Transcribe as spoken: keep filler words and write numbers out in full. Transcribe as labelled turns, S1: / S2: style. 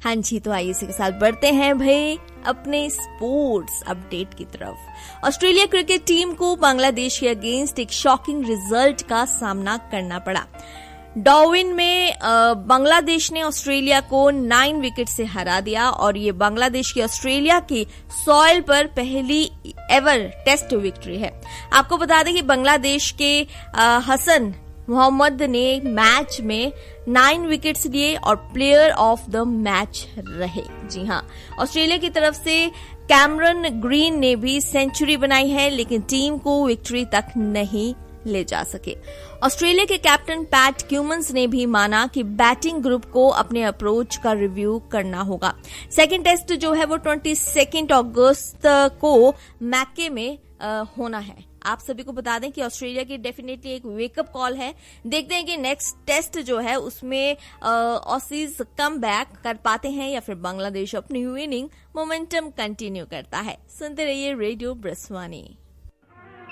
S1: हाँ जी, तो आइए इसी के साथ बढ़ते हैं भाई अपने स्पोर्ट्स अपडेट की तरफ। ऑस्ट्रेलिया क्रिकेट टीम को बांग्लादेश के अगेंस्ट एक शॉकिंग रिजल्ट का सामना करना पड़ा। डार्विन में बांग्लादेश ने ऑस्ट्रेलिया को नाइन विकेट से हरा दिया और ये बांग्लादेश की ऑस्ट्रेलिया की सॉइल पर पहली एवर टेस्ट विक्ट्री है। आपको बता दें कि बांग्लादेश के आ, हसन मोहम्मद ने मैच में नाइन विकेट्स लिए और प्लेयर ऑफ द मैच रहे। जी हां, ऑस्ट्रेलिया की तरफ से कैमरन ग्रीन ने भी सेंचुरी बनाई है, लेकिन टीम को विक्ट्री तक नहीं ले जा सके। ऑस्ट्रेलिया के कैप्टन पैट क्यूमन्स ने भी माना कि बैटिंग ग्रुप को अपने अप्रोच का रिव्यू करना होगा। सेकेंड टेस्ट जो है वो ट्वेंटी अगस्त को मैके में आ, होना है। आप सभी को बता दें कि ऑस्ट्रेलिया की डेफिनेटली एक वेकअप कॉल है। देखते हैं कि नेक्स्ट टेस्ट जो है उसमें ऑसीज कम बैक कर पाते हैं या फिर बांग्लादेश अपनी विनिंग मोमेंटम कंटिन्यू करता है। सुनते रहिए रेडियो ब्रस्वानी।